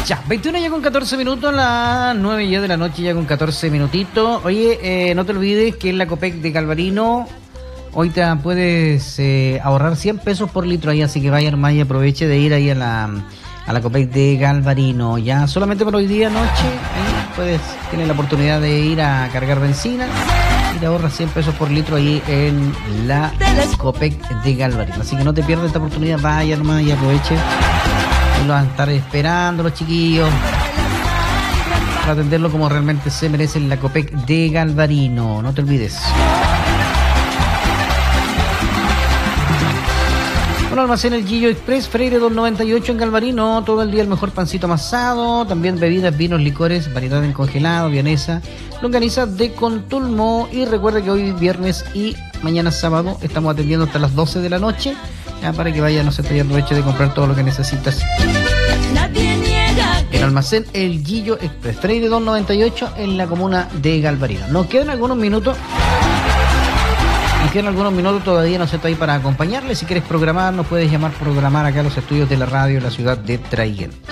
Ya, 21 ya con 14 minutos, las 9 ya de la noche ya con 14 minutitos. Oye, no te olvides que en la Copec de Galvarino hoy te puedes ahorrar 100 pesos por litro ahí, así que vaya nomás y aproveche de ir ahí a la Copec de Galvarino. Ya solamente por hoy día noche, ahí tienes la oportunidad de ir a cargar benzina y te ahorras 100 pesos por litro ahí en la Copec de Galvarino. Así que no te pierdas esta oportunidad, vaya nomás y aproveche. Y lo van a estar esperando los chiquillos para atenderlo como realmente se merece en la Copec de Galvarino. No te olvides. Bueno, almacén El Guillo Express, Freire 298 en Galvarino. Todo el día el mejor pancito amasado. También bebidas, vinos, licores, variedad en congelado, vienesa, longaniza de Contulmo. Y recuerda que hoy viernes y mañana sábado estamos atendiendo hasta las 12 de la noche. Para que vaya, no se te aproveche de comprar todo lo que necesitas. El almacén El Guillo Express, Freire 298 en la comuna de Galvarino. Nos quedan algunos minutos todavía, no sé, estoy ahí para acompañarle. Si quieres programar, nos puedes programar acá a los estudios de la radio en la ciudad de Traiguén.